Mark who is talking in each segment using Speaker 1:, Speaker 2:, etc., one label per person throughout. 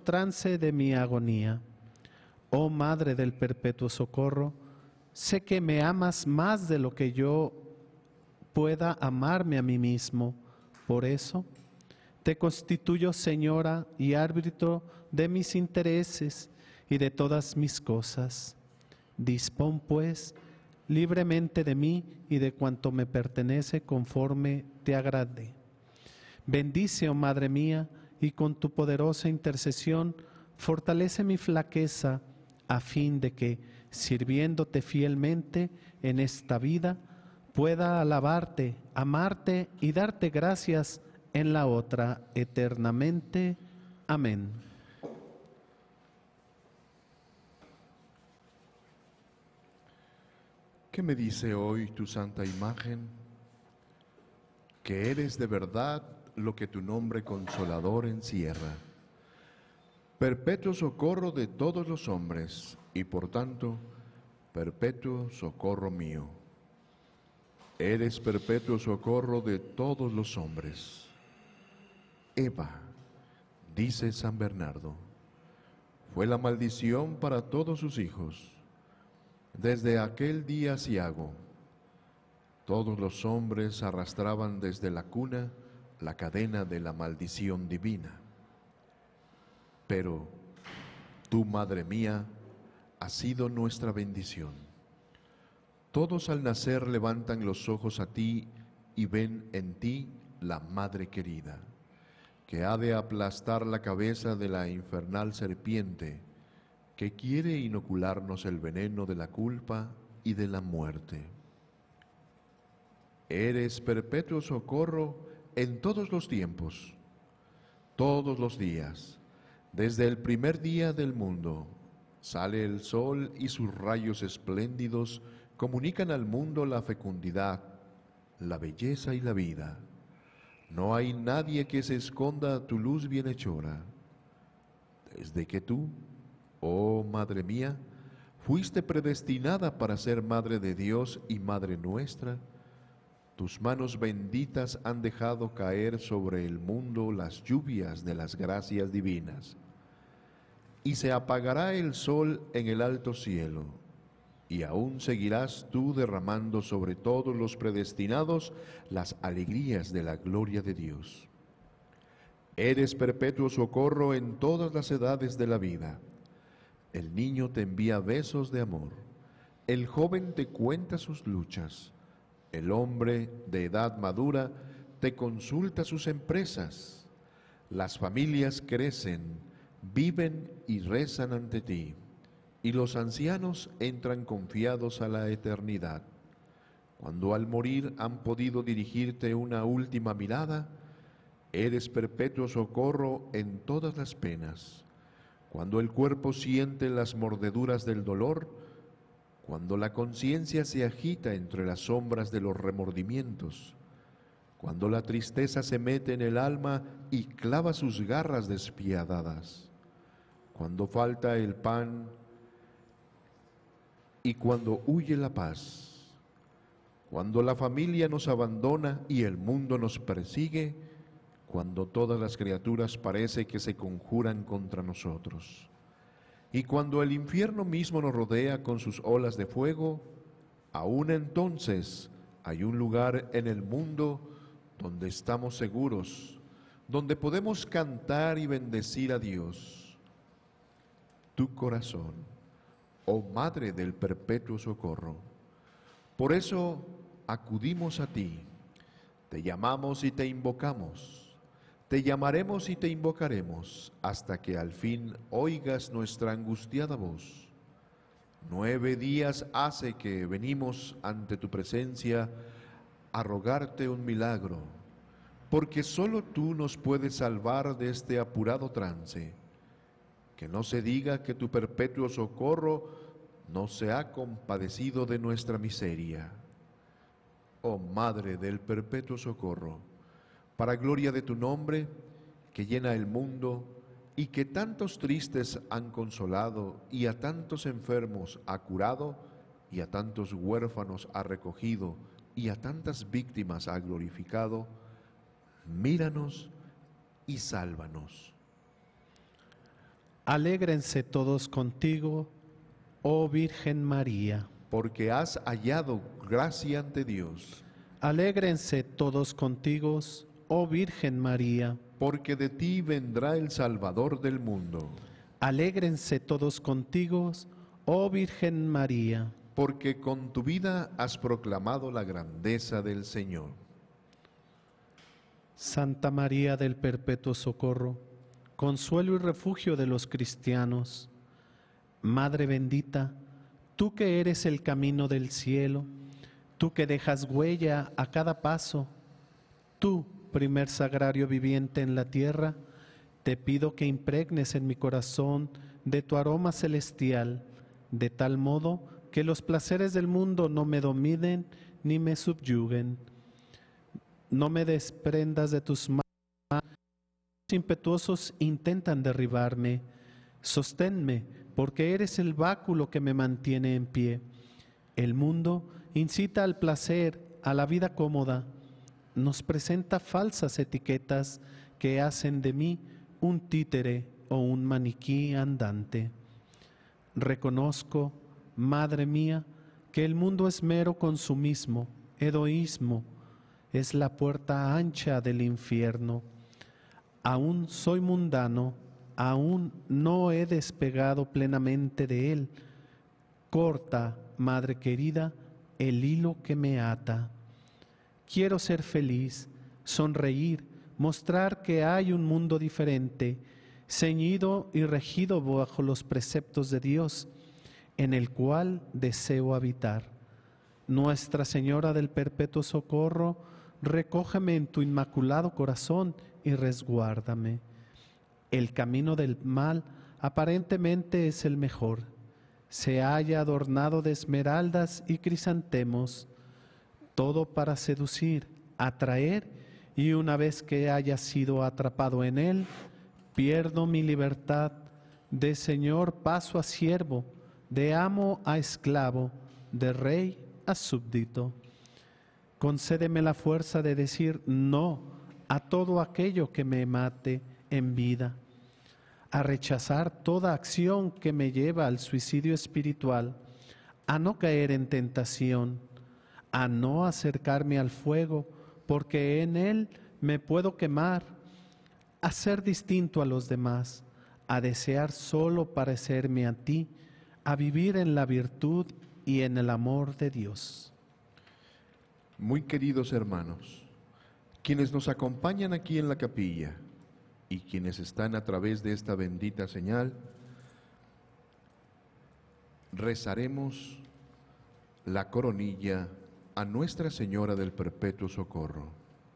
Speaker 1: trance de mi agonía. Oh Madre del Perpetuo Socorro, sé que me amas más de lo que yo pueda amarme a mí mismo. Por eso, te constituyo Señora y árbitro de mis intereses y de todas mis cosas. Dispón, pues, libremente de mí y de cuanto me pertenece conforme te agrade. Bendice, oh Madre mía, y con tu poderosa intercesión fortalece mi flaqueza, a fin de que, sirviéndote fielmente en esta vida, pueda alabarte, amarte y darte gracias en la otra eternamente. Amén.
Speaker 2: ¿Qué me dice hoy tu santa imagen? Que eres de verdad lo que tu nombre consolador encierra. Perpetuo socorro de todos los hombres y por tanto, perpetuo socorro mío. Eres perpetuo socorro de todos los hombres. Eva, dice San Bernardo, fue la maldición para todos sus hijos. Desde aquel día aciago, todos los hombres arrastraban desde la cuna la cadena de la maldición divina. Pero tú, Madre mía, has sido nuestra bendición. Todos al nacer levantan los ojos a ti y ven en ti la Madre querida, que ha de aplastar la cabeza de la infernal serpiente que quiere inocularnos el veneno de la culpa y de la muerte. Eres perpetuo socorro en todos los tiempos, todos los días. Desde el primer día del mundo sale el sol y sus rayos espléndidos comunican al mundo la fecundidad, la belleza y la vida. No hay nadie que se esconda a tu luz bienhechora. Desde que tú, oh Madre mía, fuiste predestinada para ser Madre de Dios y Madre nuestra, tus manos benditas han dejado caer sobre el mundo las lluvias de las gracias divinas. Y se apagará el sol en el alto cielo, y aún seguirás tú derramando sobre todos los predestinados las alegrías de la gloria de Dios. Eres perpetuo socorro en todas las edades de la vida. El niño te envía besos de amor, el joven te cuenta sus luchas, el hombre de edad madura te consulta sus empresas, las familias crecen, viven y rezan ante ti, y los ancianos entran confiados a la eternidad. Cuando al morir han podido dirigirte una última mirada, eres perpetuo socorro en todas las penas. Cuando el cuerpo siente las mordeduras del dolor, cuando la conciencia se agita entre las sombras de los remordimientos, cuando la tristeza se mete en el alma y clava sus garras despiadadas, cuando falta el pan y cuando huye la paz, cuando la familia nos abandona y el mundo nos persigue, cuando todas las criaturas parece que se conjuran contra nosotros, y cuando el infierno mismo nos rodea con sus olas de fuego, aún entonces hay un lugar en el mundo donde estamos seguros, donde podemos cantar y bendecir a Dios. Tu corazón, oh Madre del Perpetuo Socorro. Por eso acudimos a ti, te llamamos y te invocamos. Te llamaremos y te invocaremos hasta que al fin oigas nuestra angustiada voz. 9 días hace que venimos ante tu presencia a rogarte un milagro, porque solo tú nos puedes salvar de este apurado trance. Que no se diga que tu perpetuo socorro no se ha compadecido de nuestra miseria. Oh Madre del Perpetuo Socorro, para gloria de tu nombre, que llena el mundo y que tantos tristes han consolado y a tantos enfermos ha curado y a tantos huérfanos ha recogido y a tantas víctimas ha glorificado, míranos y sálvanos.
Speaker 1: Alégrense todos contigo, oh Virgen María.
Speaker 2: porque has hallado gracia ante Dios,
Speaker 1: Alégrense todos contigo, oh Virgen María.
Speaker 2: porque de ti vendrá el Salvador del mundo,
Speaker 1: Alégrense todos contigo, oh Virgen María.
Speaker 2: porque con tu vida has proclamado la grandeza del Señor.
Speaker 1: Santa María del Perpetuo Socorro, consuelo y refugio de los cristianos, Madre bendita, tú que eres el camino del cielo, tú que dejas huella a cada paso, tú, primer sagrario viviente en la tierra, te pido que impregnes en mi corazón de tu aroma celestial, de tal modo que los placeres del mundo no me dominen ni me subyuguen. No me desprendas de tus manos, los impetuosos intentan derribarme. Sosténme, porque eres el báculo que me mantiene en pie. El mundo incita al placer, a la vida cómoda. Nos presenta falsas etiquetas que hacen de mí un títere o un maniquí andante. Reconozco, Madre mía, que el mundo es mero consumismo, egoísmo, es la puerta ancha del infierno. Aún soy mundano, aún no he despegado plenamente de él. Corta, Madre querida, el hilo que me ata. Quiero ser feliz, sonreír, mostrar que hay un mundo diferente, ceñido y regido bajo los preceptos de Dios, en el cual deseo habitar. Nuestra Señora del Perpetuo Socorro, recógeme en tu inmaculado corazón y resguárdame. El camino del mal aparentemente es el mejor. Se halla adornado de esmeraldas y crisantemos, todo para seducir, atraer, y una vez que haya sido atrapado en él, pierdo mi libertad, de señor paso a siervo, de amo a esclavo, de rey a súbdito. Concédeme la fuerza de decir no a todo aquello que me mate en vida, a rechazar toda acción que me lleva al suicidio espiritual, a no caer en tentación, a no acercarme al fuego, porque en él me puedo quemar, a ser distinto a los demás, a desear solo parecerme a ti, a vivir en la virtud y en el amor de Dios.
Speaker 2: Muy queridos hermanos, quienes nos acompañan aquí en la capilla y quienes están a través de esta bendita señal, rezaremos la coronilla a Nuestra Señora del Perpetuo Socorro.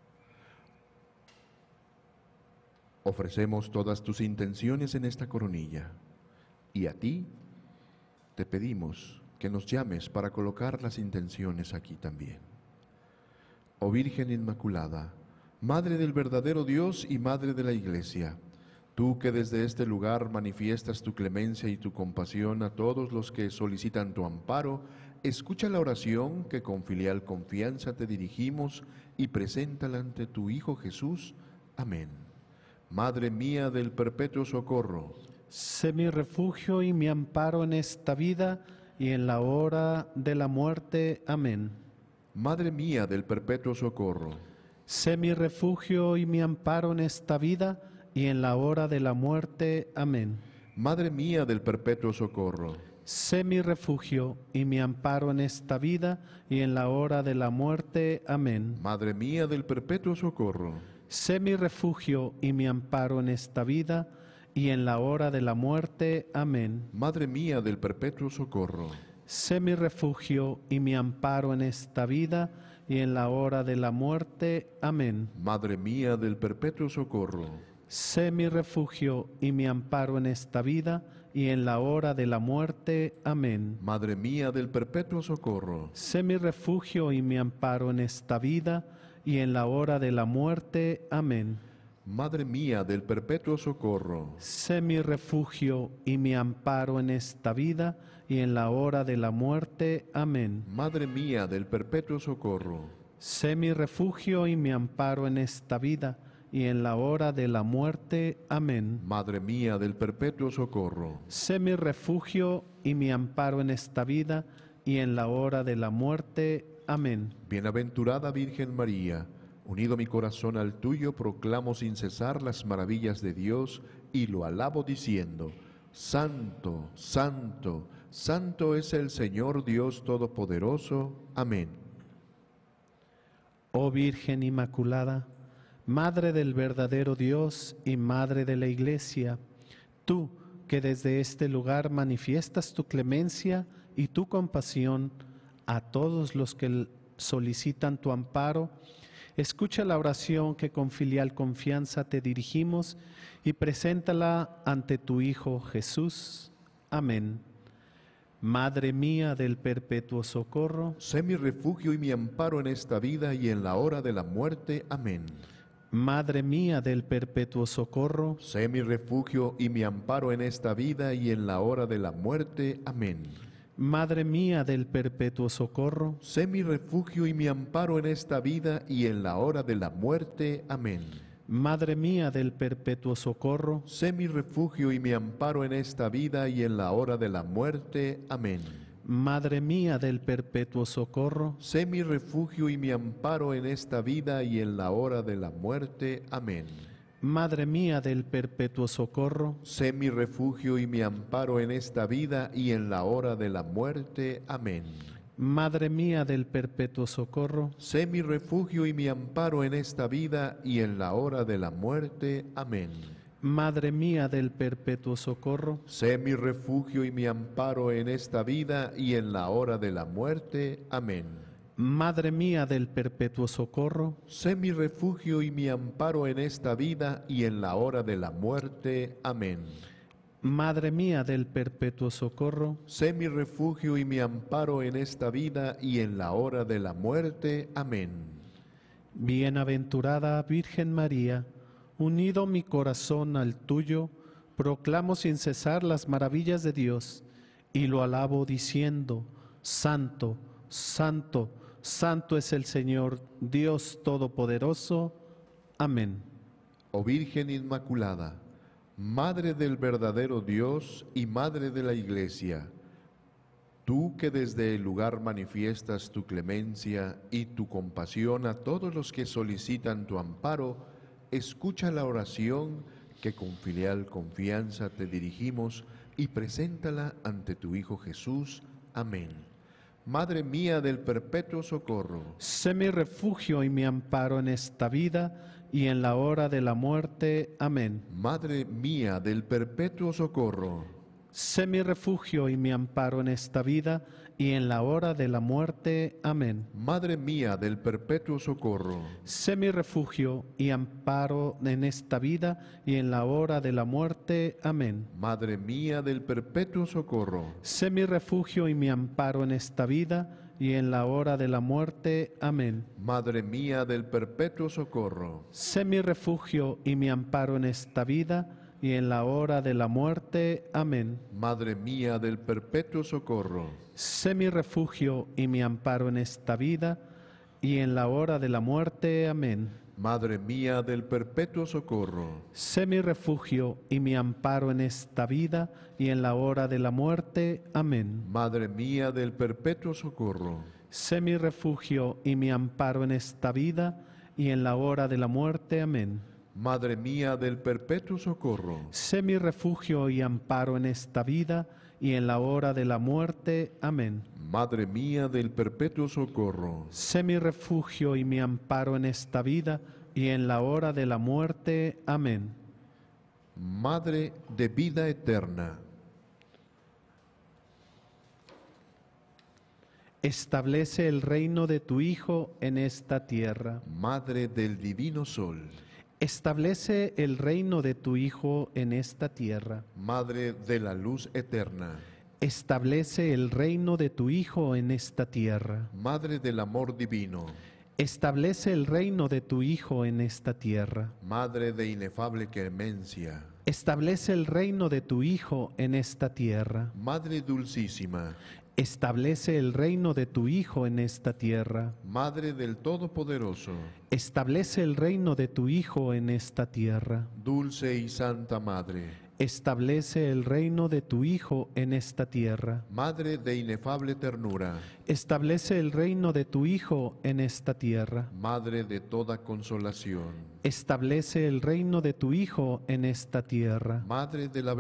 Speaker 2: Ofrecemos todas tus intenciones en esta coronilla y a ti te pedimos que nos llames para colocar las intenciones aquí también. Oh Virgen Inmaculada, Madre del verdadero Dios y Madre de la Iglesia, tú que desde este lugar manifiestas tu clemencia y tu compasión a todos los que solicitan tu amparo, escucha la oración que con filial confianza te dirigimos y preséntala ante tu Hijo Jesús. Amén. Madre mía del perpetuo socorro,
Speaker 1: sé mi refugio y mi amparo en esta vida y en la hora de la muerte. Amén.
Speaker 2: Madre mía del perpetuo socorro,
Speaker 1: sé mi refugio y mi amparo en esta vida y en la hora de la muerte. Amén.
Speaker 2: Madre mía del perpetuo socorro,
Speaker 1: sé mi refugio y mi amparo en esta vida y en la hora de la muerte. Amén.
Speaker 2: Madre mía del perpetuo socorro,
Speaker 1: sé mi refugio y mi amparo en esta vida y en la hora de la muerte. Amén.
Speaker 2: Madre mía del perpetuo socorro,
Speaker 1: sé mi refugio y mi amparo en esta vida y en la hora de la muerte. Amén.
Speaker 2: Madre mía del perpetuo socorro,
Speaker 1: sé mi refugio y mi amparo en esta vida y en la hora de la muerte. Amén.
Speaker 2: Madre mía del perpetuo socorro,
Speaker 1: sé mi refugio y mi amparo en esta vida y en la hora de la muerte. Amén.
Speaker 2: Madre mía del perpetuo socorro,
Speaker 1: sé mi refugio y mi amparo en esta vida y en la hora de la muerte. Amén.
Speaker 2: Madre mía del perpetuo socorro,
Speaker 1: sé mi refugio y mi amparo en esta vida y en la hora de la muerte. Amén.
Speaker 2: Madre mía del perpetuo socorro,
Speaker 1: Sé mi refugio y mi amparo en esta vida y en la hora de la muerte. Amén.
Speaker 2: bienaventurada Virgen María, unido mi corazón al tuyo, proclamo sin cesar las maravillas de Dios y lo alabo diciendo: Santo, santo, santo es el Señor Dios Todopoderoso. Amén.
Speaker 1: Oh Virgen Inmaculada, Madre del verdadero Dios y Madre de la Iglesia, tú que desde este lugar manifiestas tu clemencia y tu compasión a todos los que solicitan tu amparo, escucha la oración que con filial confianza te dirigimos y preséntala ante tu Hijo Jesús. Amén. Madre mía del perpetuo socorro,
Speaker 2: Sé mi refugio y mi amparo en esta vida y en la hora de la muerte. Amén.
Speaker 1: Madre mía del perpetuo socorro,
Speaker 2: Sé mi refugio y mi amparo en esta vida y en la hora de la muerte. Amén.
Speaker 1: Madre mía del perpetuo socorro,
Speaker 2: Sé mi refugio y mi amparo en esta vida y en la hora de la muerte. Amén.
Speaker 1: Madre mía del perpetuo socorro,
Speaker 2: Sé mi refugio y mi amparo en esta vida y en la hora de la muerte. Amén.
Speaker 1: Madre mía del perpetuo socorro,
Speaker 2: Sé mi refugio y mi amparo en esta vida y en la hora de la muerte. Amén.
Speaker 1: Madre mía del perpetuo socorro,
Speaker 2: Sé mi refugio y mi amparo en esta vida y en la hora de la muerte. Amén.
Speaker 1: Madre mía del perpetuo socorro,
Speaker 2: Sé mi refugio y mi amparo en esta vida y en la hora de la muerte. Amén.
Speaker 1: Madre mía del perpetuo socorro,
Speaker 2: Sé mi refugio y mi amparo en esta vida y en la hora de la muerte. Amén.
Speaker 1: Madre mía del perpetuo socorro,
Speaker 2: Sé mi refugio y mi amparo en esta vida y en la hora de la muerte. Amén.
Speaker 1: Madre mía del perpetuo socorro,
Speaker 2: Sé mi refugio y mi amparo en esta vida y en la hora de la muerte. Amén.
Speaker 1: Bienaventurada Virgen María, unido mi corazón al tuyo, proclamo sin cesar las maravillas de Dios y lo alabo diciendo: Santo, santo, santo es el Señor, Dios Todopoderoso. Amén.
Speaker 2: Oh Virgen Inmaculada, Madre del verdadero Dios y Madre de la Iglesia, tú que desde el lugar manifiestas tu clemencia y tu compasión a todos los que solicitan tu amparo, escucha la oración que con filial confianza te dirigimos y preséntala ante tu Hijo Jesús. Amén. Madre mía del perpetuo socorro,
Speaker 1: Sé mi refugio y mi amparo en esta vida y en la hora de la muerte. Amén.
Speaker 2: Madre mía del perpetuo socorro,
Speaker 1: Sé mi refugio y mi amparo en esta vida y en la hora de la muerte. Amén.
Speaker 2: Madre mía del perpetuo socorro,
Speaker 1: Sé mi refugio y amparo en esta vida y en la hora de la muerte. Amén.
Speaker 2: Madre mía del perpetuo socorro,
Speaker 1: Sé mi refugio y mi amparo en esta vida y en la hora de la muerte. Amén.
Speaker 2: Madre mía del perpetuo socorro,
Speaker 1: Sé mi refugio y mi amparo en esta vida y en la hora de la muerte. Amén.
Speaker 2: Madre mía del perpetuo socorro,
Speaker 1: Sé mi refugio y mi amparo en esta vida y en la hora de la muerte. Amén.
Speaker 2: Madre mía del perpetuo socorro,
Speaker 1: Sé mi refugio y mi amparo en esta vida y en la hora de la muerte. Amén.
Speaker 2: Madre mía del perpetuo socorro,
Speaker 1: Sé mi refugio y mi amparo en esta vida y en la hora de la muerte. Amén.
Speaker 2: Madre mía del perpetuo socorro,
Speaker 1: Sé mi refugio y amparo en esta vida y en la hora de la muerte. Amén.
Speaker 2: Madre mía del perpetuo socorro,
Speaker 1: Sé mi refugio y mi amparo en esta vida y en la hora de la muerte. Amén.
Speaker 2: Madre de vida eterna,
Speaker 1: Establece el reino de tu Hijo en esta tierra.
Speaker 2: Madre del divino sol,
Speaker 1: Establece el reino de tu Hijo en esta tierra.
Speaker 2: Madre de la luz eterna,
Speaker 1: Establece el reino de tu Hijo en esta tierra.
Speaker 2: Madre del amor divino,
Speaker 1: Establece el reino de tu Hijo en esta tierra.
Speaker 2: Madre de inefable clemencia,
Speaker 1: Establece el reino de tu Hijo en esta tierra.
Speaker 2: Madre dulcísima,
Speaker 1: Establece el reino de tu Hijo en esta tierra.
Speaker 2: Madre del Todopoderoso,
Speaker 1: Establece el reino de tu Hijo en esta tierra.
Speaker 2: dulce y santa Madre,
Speaker 1: Establece el reino de tu Hijo en esta tierra.
Speaker 2: Madre de inefable ternura,
Speaker 1: Establece el reino de tu Hijo en esta tierra.
Speaker 2: Madre de toda consolación,
Speaker 1: Establece el reino de tu Hijo en esta tierra.
Speaker 2: Madre de la